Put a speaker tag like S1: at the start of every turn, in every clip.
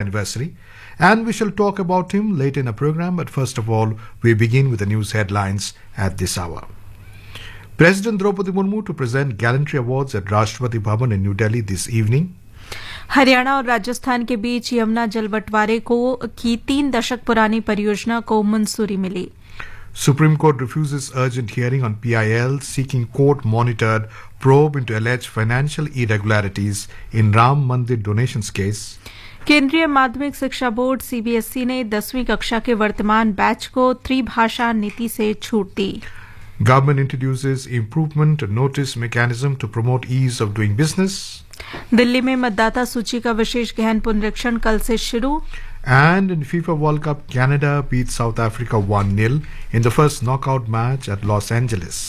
S1: anniversary, and we shall talk about him later in the program. But first of all, we begin with the news headlines at this hour. President Draupadi Murmu to present Gallantry Awards at Rashtrapati Bhavan in New Delhi this evening.
S2: Haryana और राजस्थान के बीच यमुना जल बंटवारे की 3 दशक पुरानी परियोजना को मंजूरी मिली.
S1: Supreme Court refuses urgent hearing on PIL seeking court-monitored probe into alleged financial irregularities in Ram Mandir donations case.
S2: केंद्रीय माध्यमिक शिक्षा बोर्ड सीबीएसई ने 10वीं कक्षा के वर्तमान बैच को त्रिभाषा नीति से छूट दी.
S1: Government introduces improvement notice mechanism to promote ease of doing business.
S2: Delhi में मतदाता सूची का विशेष गहन पुनरीक्षण कल से शुरू.
S1: And in FIFA World Cup, Canada beat South Africa 1-0 in the first knockout match at Los Angeles.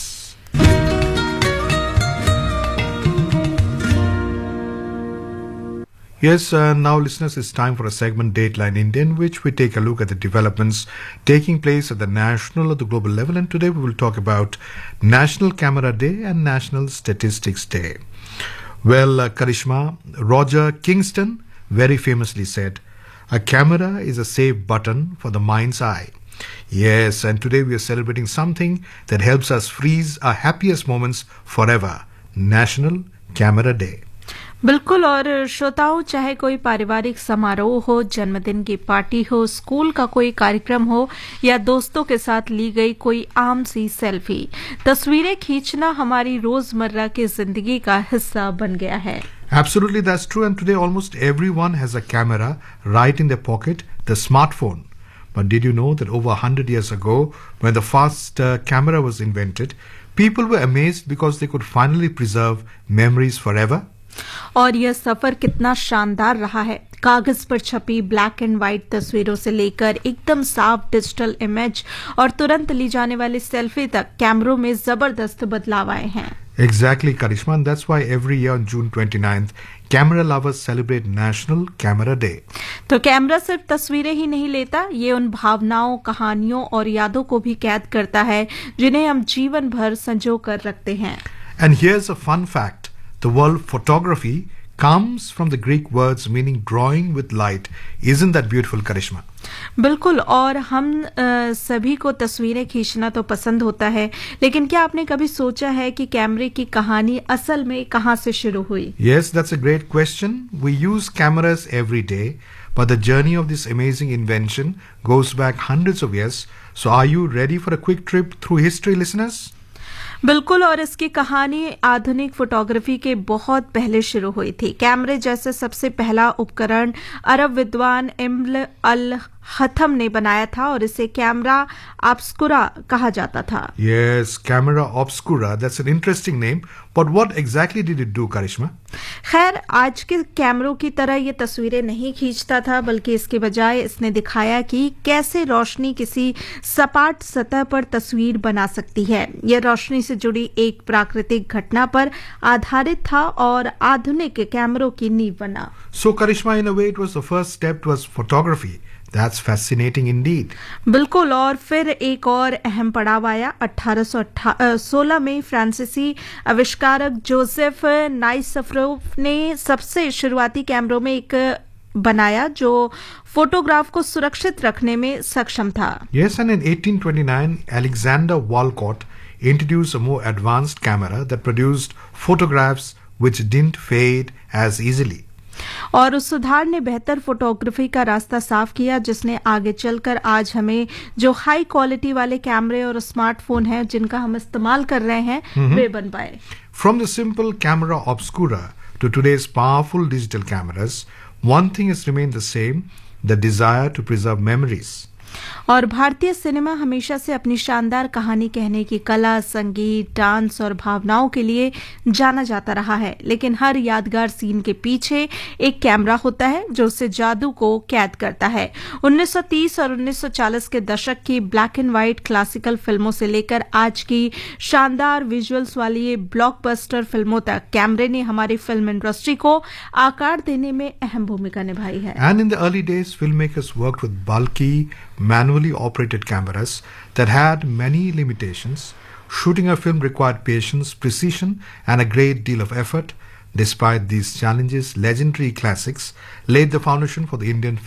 S1: Yes, now listeners, it's time for a segment Dateline India, in which we take a look at the developments taking place at the national or the global level. And today we will talk about National Camera Day and National Statistics Day. Well, Karishma, Roger Kingston very famously said, "A camera is a safe button for the mind's eye." Yes, and today we are celebrating something that helps us freeze our happiest moments forever, National Camera Day.
S2: बिल्कुल. और श्रोताओं, चाहे कोई पारिवारिक समारोह हो, जन्मदिन की पार्टी हो, स्कूल का कोई कार्यक्रम हो या दोस्तों के साथ ली गई कोई आम सी सेल्फी, तस्वीरें खींचना हमारी रोजमर्रा की जिंदगी का हिस्सा बन गया है.
S1: Absolutely, that's true. And today almost everyone has a camera right in their pocket, the smartphone. But did you know that over 100 years ago, when the first camera was invented, people were amazed because they could finally preserve memories forever?
S2: और यह सफर कितना शानदार रहा है. कागज पर छपी black and white तस्वीरों से लेकर एकदम साफ डिजिटल इमेज और तुरंत ली जाने वाली सेल्फी तक कैमरों में जबरदस्त बदलाव आए हैं.
S1: Exactly, Karishma, and that's why every year on June 29th, camera lovers celebrate National Camera Day.
S2: तो कैमरा सिर्फ तस्वीरें ही नहीं लेता, ये उन भावनाओं, कहानियों और यादों को भी कैद करता है जिन्हें हम जीवन भर संजो कर रखते हैं.
S1: And here's a fun fact. The word photography comes from the Greek words meaning drawing with light. Isn't that beautiful, Karishma?
S2: बिल्कुल. और हम सभी को तस्वीरें खींचना तो पसंद होता है, लेकिन क्या आपने कभी सोचा है कि कैमरे की कहानी असल में कहाँ से शुरू हुई?
S1: Yes, that's a great question. We use cameras every day, but the journey of this amazing invention goes back hundreds of years. So are you ready for a quick trip through history, listeners?
S2: बिल्कुल. और इसकी कहानी आधुनिक photography के बहुत पहले शुरू हुई थी. कैमरे जैसे सबसे पहला उपकरण अरब विद्वान इब्न अल हथम ने बनाया था और इसे कैमरा ऑब्स्कुरा कहा जाता था.
S1: Yes, camera obscura. That's an interesting name. But what exactly did it do, Karishma?
S2: खैर, आज के कैमरों की तरह ये तस्वीरें नहीं खींचता था, बल्कि इसके बजाय इसने दिखाया कि कैसे रोशनी किसी सपाट सतह पर तस्वीर बना सकती है. यह रोशनी से जुड़ी एक प्राकृतिक घटना पर आधारित था और आधुनिक कैमरों की नींव बना.
S1: So, Karishma, in a way, it was the first step towards photography. That's fascinating indeed.
S2: बिल्कुल. और फिर एक और अहम पड़ाव आया. 1816 में फ्रांसीसी आविष्कारक जोसेफ नाइसफरोव ने सबसे शुरुआती कैमरों में एक बनाया जो फोटोग्राफ को सुरक्षित रखने में सक्षम था.
S1: Yes, and in 1829, Alexander Walcott introduced a more advanced camera that produced photographs which didn't fade as easily.
S2: और उस सुधार ने बेहतर फोटोग्राफी का रास्ता साफ किया, जिसने आगे चलकर आज हमें जो हाई क्वालिटी वाले कैमरे और स्मार्टफोन हैं जिनका हम इस्तेमाल कर रहे हैं, वे बन पाए.
S1: From the simple camera obscura to today's powerful digital cameras, one thing has remained the same, the desire to preserve memories.
S2: और भारतीय सिनेमा हमेशा से अपनी शानदार कहानी कहने की कला, संगीत, डांस और भावनाओं के लिए जाना जाता रहा है. लेकिन हर यादगार सीन के पीछे एक कैमरा होता है जो उसे जादू को कैद करता है. 1930 और 1940 के दशक की ब्लैक एंड व्हाइट क्लासिकल फिल्मों से लेकर आज की शानदार विजुअल्स वाली ब्लॉकबस्टर फिल्मों तक कैमरे ने हमारी फिल्म इंडस्ट्री को आकार देने में अहम भूमिका निभाई है.
S1: And in the early days, filmmakers worked with bulky, manually operated cameras that had many limitations. Shooting a film required patience, precision, and a great deal of effort. Despite these challenges, legendary classics laid the foundation for the Indian